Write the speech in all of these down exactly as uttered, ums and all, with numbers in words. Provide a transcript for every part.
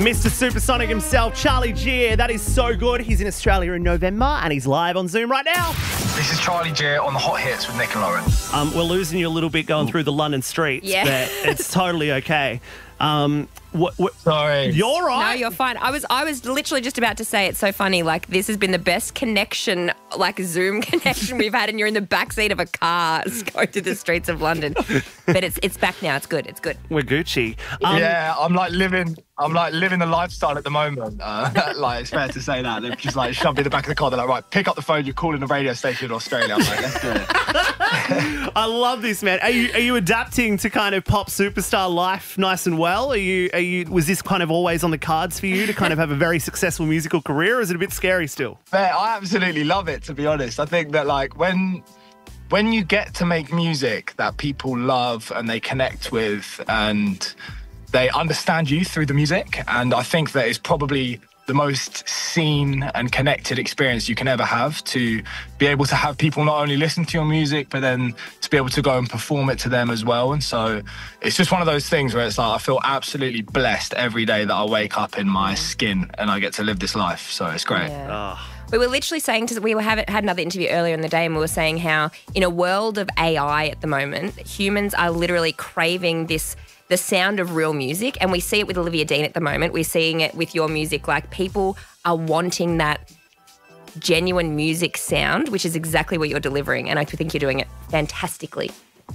Mister Supersonic himself, Charlie Gear. That is so good. He's in Australia in November and he's live on Zoom right now. This is Charlie Gear on the Hot Hits with Nick and Lauren. Um, we're losing you a little bit going through the London streets, Yeah. but it's totally okay. Um, what, what, Sorry. You're No, right. you're fine. I was I was literally just about to say it's so funny. Like, this has been the best connection, like Zoom connection we've had, and you're in the backseat of a car going to the streets of London. But it's it's back now. It's good. It's good. We're Gucci. Um, yeah, I'm like living. I'm like living the lifestyle at the moment. Uh, like, it's fair to say that they've just like shoved me in the back of the car. They're like, right, pick up the phone. You're calling the radio station in Australia. I'm like, let's do it. I love this, man. Are you are you adapting to kind of pop superstar life nice and well? Are you are you was this kind of always on the cards for you to kind of have a very successful musical career, or is it a bit scary still? Man, I absolutely love it, to be honest. I think that like when when you get to make music that people love and they connect with and they understand you through the music, and I think that is probably the most seen and connected experience you can ever have, to be able to have people not only listen to your music, but then to be able to go and perform it to them as well. And so it's just one of those things where it's like I feel absolutely blessed every day that I wake up in my skin and I get to live this life. So it's great. Yeah. We were literally saying to we were having, had another interview earlier in the day, and we were saying how in a world of A I at the moment, humans are literally craving this the sound of real music, and we see it with Olivia Dean at the moment. We're seeing it with your music. Like, people are wanting that genuine music sound, which is exactly what you're delivering, and I think you're doing it fantastically.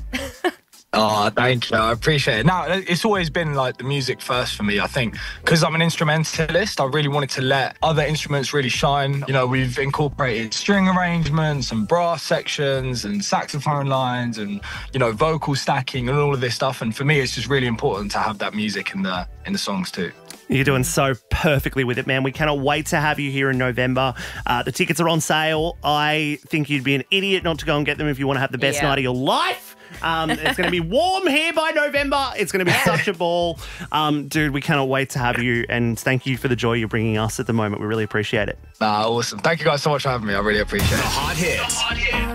Oh, thank you. I appreciate it. Now, it's always been like the music first for me. I think because I'm an instrumentalist, I really wanted to let other instruments really shine. You know, we've incorporated string arrangements and brass sections and saxophone lines and, you know, vocal stacking and all of this stuff. And for me, it's just really important to have that music in the in the songs too. You're doing so perfectly with it, man. We cannot wait to have you here in November. Uh, the tickets are on sale. I think you'd be an idiot not to go and get them if you want to have the best Yeah. night of your life. Um, it's going to be warm here by November. It's going to be such a ball. Um, dude, we cannot wait to have you, and thank you for the joy you're bringing us at the moment. We really appreciate it. Uh, awesome. Thank you guys so much for having me. I really appreciate it. The Hot Hits.